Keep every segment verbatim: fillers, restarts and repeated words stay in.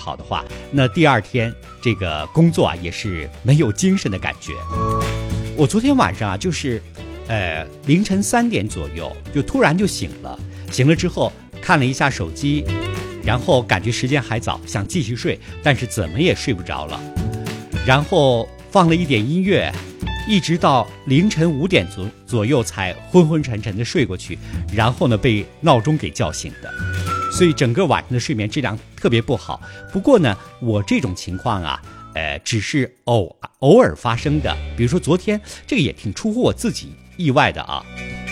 好的话，那第二天这个工作啊也是没有精神的感觉。我昨天晚上啊，就是呃凌晨三点左右就突然就醒了，醒了之后看了一下手机，然后感觉时间还早，想继续睡，但是怎么也睡不着了。然后放了一点音乐，一直到凌晨五点左左右才昏昏沉沉的睡过去，然后呢被闹钟给叫醒的，所以整个晚上的睡眠质量特别不好。不过呢，我这种情况啊，呃，只是偶偶尔发生的。比如说昨天，这个也挺出乎我自己意外的啊。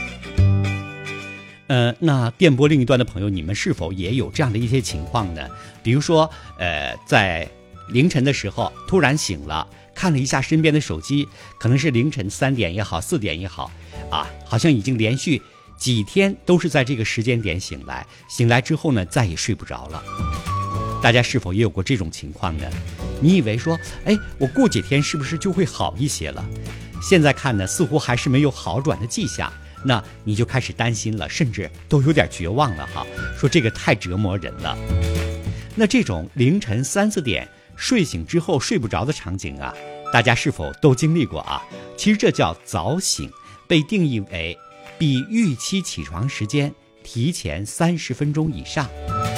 呃，那电波另一端的朋友，你们是否也有这样的一些情况呢？比如说，呃，在凌晨的时候突然醒了，看了一下身边的手机，可能是凌晨三点也好，四点也好，啊，好像已经连续几天都是在这个时间点醒来，醒来之后呢，再也睡不着了。大家是否也有过这种情况呢？你以为说，哎，我过几天是不是就会好一些了？现在看呢，似乎还是没有好转的迹象，那你就开始担心了，甚至都有点绝望了哈，说这个太折磨人了。那这种凌晨三四点睡醒之后睡不着的场景啊，大家是否都经历过啊？其实这叫早醒，被定义为比预期起床时间提前三十分钟以上。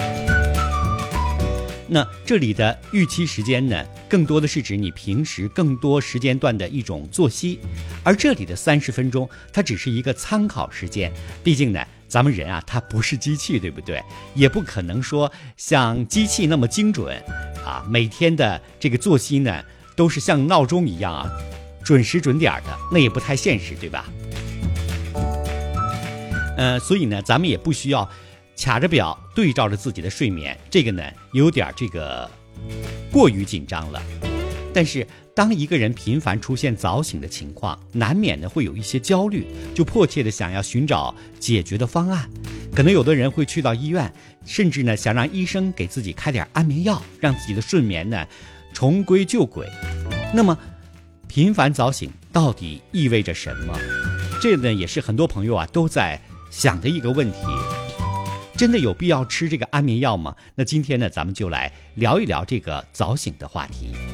那这里的预期时间呢，更多的是指你平时更多时间段的一种作息，而这里的三十分钟，它只是一个参考时间。毕竟呢，咱们人啊，它不是机器，对不对？也不可能说像机器那么精准啊，每天的这个作息呢，都是像闹钟一样啊，准时准点的，那也不太现实，对吧？呃，所以呢，咱们也不需要卡着表对照着自己的睡眠，这个呢有点这个过于紧张了。但是当一个人频繁出现早醒的情况，难免呢会有一些焦虑，就迫切的想要寻找解决的方案。可能有的人会去到医院，甚至呢想让医生给自己开点安眠药，让自己的睡眠呢重归旧轨。那么频繁早醒到底意味着什么？这呢也是很多朋友啊都在想的一个问题。真的有必要吃这个安眠药吗？那今天呢，咱们就来聊一聊这个早醒的话题。